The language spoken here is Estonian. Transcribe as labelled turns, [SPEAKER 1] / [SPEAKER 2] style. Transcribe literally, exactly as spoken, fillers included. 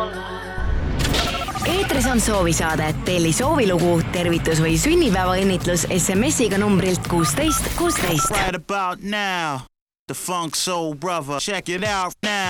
[SPEAKER 1] Eetris on soovisaade. Telli soovilugu, tervitus või sünnipäevaõnnitlus S M S-iga numbrilt kuusteist kuusteist.
[SPEAKER 2] Right about now, the Funk Soul Brother. Check it out now.